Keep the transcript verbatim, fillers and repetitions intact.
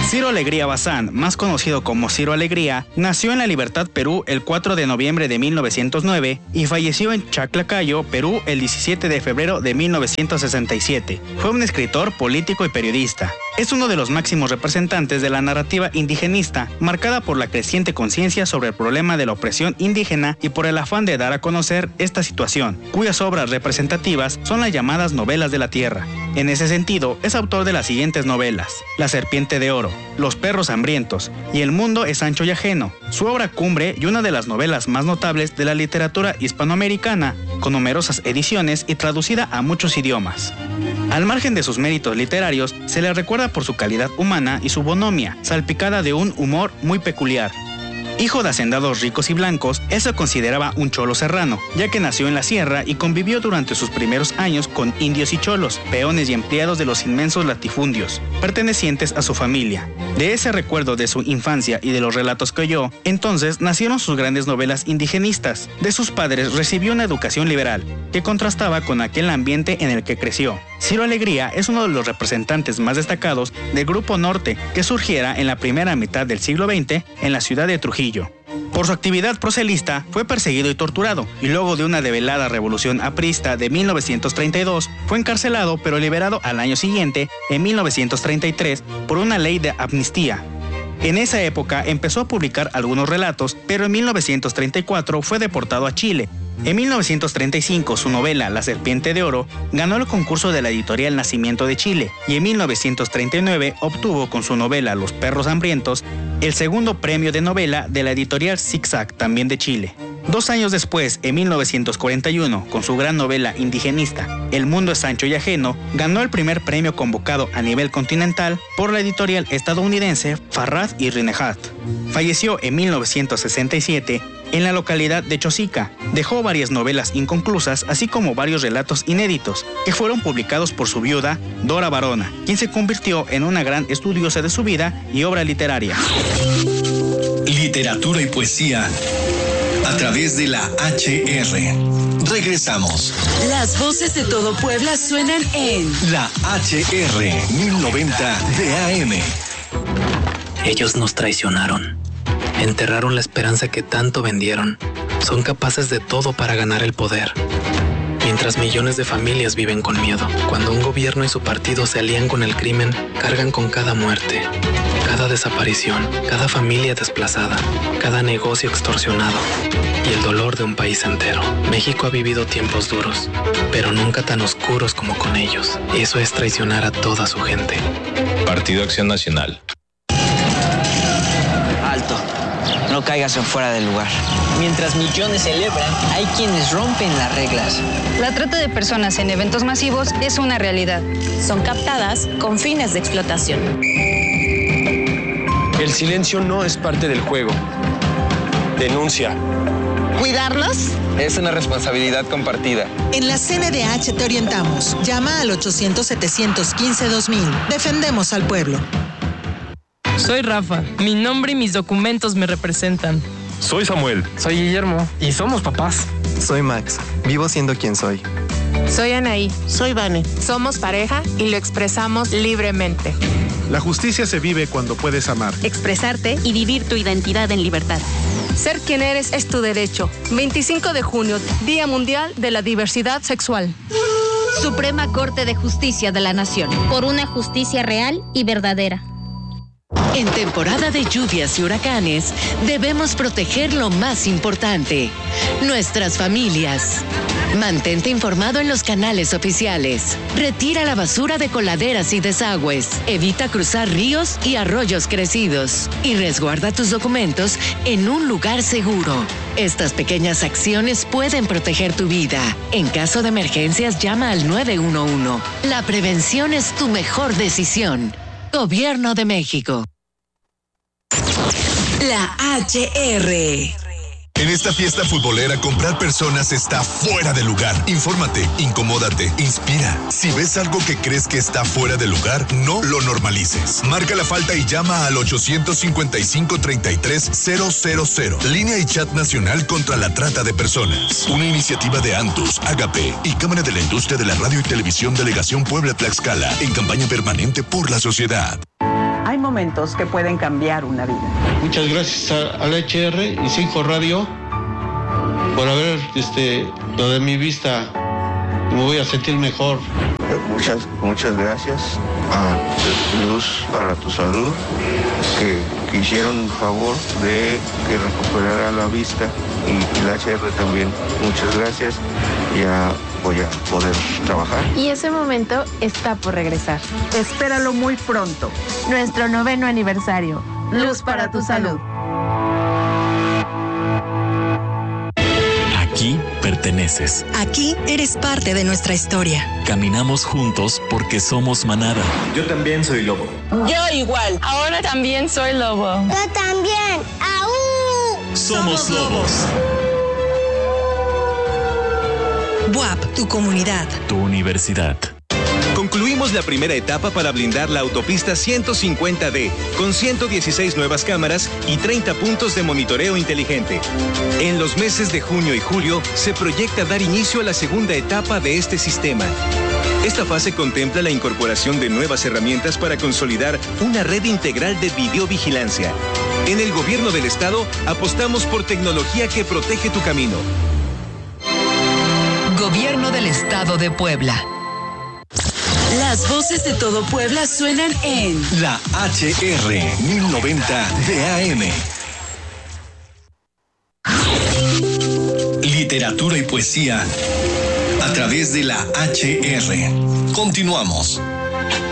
Ciro Alegría Bazán, más conocido como Ciro Alegría, nació en La Libertad, Perú, el cuatro de noviembre de mil novecientos nueve y falleció en Chaclacayo, Perú, el diecisiete de febrero de mil novecientos sesenta y siete. Fue un escritor, político y periodista. Es uno de los máximos representantes de la narrativa indigenista, marcada por la creciente conciencia sobre el problema de la opresión indígena y por el afán de dar a conocer esta situación, cuyas obras representativas son las llamadas novelas de la tierra. En ese sentido, es autor de las siguientes novelas: La Serpiente de Oro, Los Perros Hambrientos y El Mundo es Ancho y Ajeno, su obra cumbre y una de las novelas más notables de la literatura hispanoamericana, con numerosas ediciones y traducida a muchos idiomas. Al margen de sus méritos literarios, se le recuerda por su calidad humana y su bonomia, salpicada de un humor muy peculiar. Hijo de hacendados ricos y blancos, él se consideraba un cholo serrano, ya que nació en la sierra y convivió durante sus primeros años con indios y cholos, peones y empleados de los inmensos latifundios, pertenecientes a su familia. De ese recuerdo de su infancia y de los relatos que oyó, entonces nacieron sus grandes novelas indigenistas. De sus padres recibió una educación liberal, que contrastaba con aquel ambiente en el que creció. Ciro Alegría es uno de los representantes más destacados del Grupo Norte, que surgiera en la primera mitad del siglo veinte en la ciudad de Trujillo. Por su actividad proselista, fue perseguido y torturado, y luego de una develada revolución aprista de mil novecientos treinta y dos, fue encarcelado pero liberado al año siguiente, en mil novecientos treinta y tres, por una ley de amnistía. En esa época empezó a publicar algunos relatos, pero en mil novecientos treinta y cuatro fue deportado a Chile. En mil novecientos treinta y cinco, su novela La Serpiente de Oro ganó el concurso de la editorial Nacimiento de Chile, y en mil novecientos treinta y nueve obtuvo con su novela Los Perros Hambrientos el segundo premio de novela de la editorial Zigzag, también de Chile. Dos años después, en mil novecientos cuarenta y uno, con su gran novela indigenista El Mundo es Ancho y Ajeno, ganó el primer premio convocado a nivel continental por la editorial estadounidense Farrad y Rinehart. Falleció en mil novecientos sesenta y siete en la localidad de Chosica. Dejó varias novelas inconclusas, así como varios relatos inéditos, que fueron publicados por su viuda, Dora Barona, quien se convirtió en una gran estudiosa de su vida y obra literaria. Literatura y poesía a través de la H R. Regresamos. Las voces de todo Puebla suenan en la H R mil noventa de A M. Ellos nos traicionaron. Enterraron la esperanza que tanto vendieron. Son capaces de todo para ganar el poder. Mientras millones de familias viven con miedo. Cuando un gobierno y su partido se alían con el crimen, cargan con cada muerte, cada desaparición, cada familia desplazada, cada negocio extorsionado y el dolor de un país entero. México ha vivido tiempos duros, pero nunca tan oscuros como con ellos. Eso es traicionar a toda su gente. Partido Acción Nacional. Alto. No caigas en fuera del lugar. Mientras millones celebran, hay quienes rompen las reglas. La trata de personas en eventos masivos es una realidad. Son captadas con fines de explotación. El silencio no es parte del juego. Denuncia. ¿Cuidarnos? Es una responsabilidad compartida. En la C N D H te orientamos. Llama al ochocientos, setecientos quince, dos mil. Defendemos al pueblo. Soy Rafa. Mi nombre y mis documentos me representan. Soy Samuel. Soy Guillermo. Y somos papás. Soy Max. Vivo siendo quien soy. Soy Anaí. Soy Vane. Somos pareja y lo expresamos libremente. La justicia se vive cuando puedes amar, expresarte y vivir tu identidad en libertad. Ser quien eres es tu derecho. veinticinco de junio, Día Mundial de la Diversidad Sexual. Suprema Corte de Justicia de la Nación. Por una justicia real y verdadera. En temporada de lluvias y huracanes, debemos proteger lo más importante, nuestras familias. Mantente informado en los canales oficiales. Retira la basura de coladeras y desagües. Evita cruzar ríos y arroyos crecidos. Y resguarda tus documentos en un lugar seguro. Estas pequeñas acciones pueden proteger tu vida. En caso de emergencias, llama al nueve uno uno. La prevención es tu mejor decisión. Gobierno de México. La H R. En esta fiesta futbolera, comprar personas está fuera de lugar. Infórmate, incomódate, inspira. Si ves algo que crees que está fuera de lugar, no lo normalices. Marca la falta y llama al ochocientos cincuenta y cinco, treinta y tres, cero cero cero. Línea y chat nacional contra la trata de personas. Una iniciativa de Antus, Agape y Cámara de la Industria de la Radio y Televisión Delegación Puebla-Tlaxcala en campaña permanente por la sociedad. Hay momentos que pueden cambiar una vida. Muchas gracias a, a la H R y cinco Radio por haber este, lo de mi vista. Me voy a sentir mejor. Muchas, muchas gracias a Luz para tu Salud, que, que hicieron el favor de que recuperara la vista, y la H R también. Muchas gracias. Ya voy a poder trabajar. Y ese momento está por regresar. Espéralo muy pronto. Nuestro noveno aniversario. Luz para tu Salud. Aquí perteneces. Aquí eres parte de nuestra historia. Caminamos juntos porque somos manada. Yo también soy lobo. Yo igual. Ahora también soy lobo. Yo también. ¡Aú! Somos lobos. B U A P, tu comunidad. Tu universidad. Concluimos la primera etapa para blindar la autopista ciento cincuenta D, con ciento dieciséis nuevas cámaras y treinta puntos de monitoreo inteligente. En los meses de junio y julio se proyecta dar inicio a la segunda etapa de este sistema. Esta fase contempla la incorporación de nuevas herramientas para consolidar una red integral de videovigilancia. En el gobierno del estado apostamos por tecnología que protege tu camino. Gobierno del Estado de Puebla. Las voces de todo Puebla suenan en la H R mil noventa de A M. Literatura y poesía a través de la H R. Continuamos.